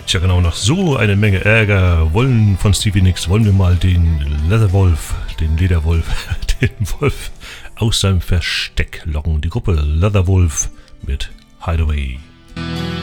Tja genau, nach so eine Menge Ärger von Stevie Nicks wollen wir mal den Lederwolf den Wolf aus seinem Versteck locken. Die Gruppe Leatherwolf mit Hideaway.